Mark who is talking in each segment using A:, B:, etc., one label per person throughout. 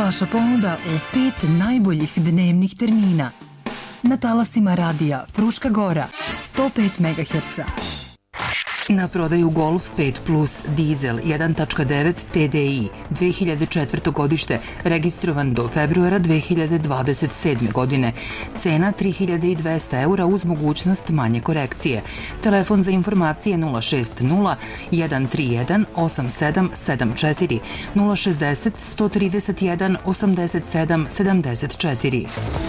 A: Vaša ponuda u 5 najboljih dnevnih termina. Na talasima radija Fruška Gora 105 MHz. Na prodaju Golf 5 Plus dizel 1.9 TDI 2004. godište, registrovan do februara 2027. godine. Cena 3200 € uz mogućnost manje korekcije. Telefon za informacije 060 131 8774 060 131 87 74.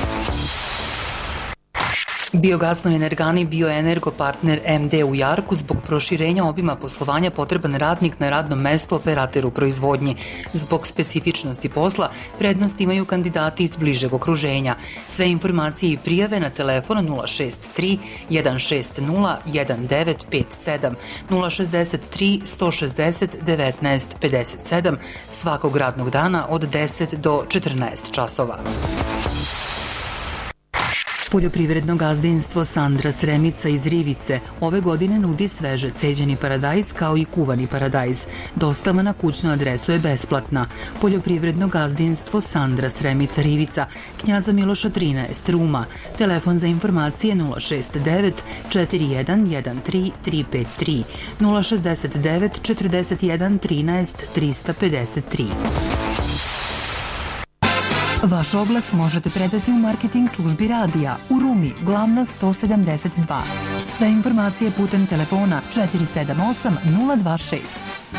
A: Biogasno energani Bioenergo partner MD u Jarku zbog proširenja obima poslovanja potreban radnik na radnom mestu operateru proizvodnji. Zbog specifičnosti posla prednost imaju kandidati iz bližeg okruženja. Sve informacije i prijave na telefon 063 160 1957 063 160 1957 svakog radnog dana od 10 do 14 časova. Poljoprivredno gazdinstvo Sandra Sremica iz Rivice ove godine nudi sveže ceđeni paradajz kao i kuvani paradajz. Dostava na kućnu adresu je besplatna. Poljoprivredno gazdinstvo Sandra Sremica Rivica, Knjaza Miloša 13, Ruma. Telefon za informacije 069 4113 353 069 41 13 353. Vaš oglas možete predati u marketing službi radija u Rumi, Glavna 172. Sve informacije putem telefona 478 026.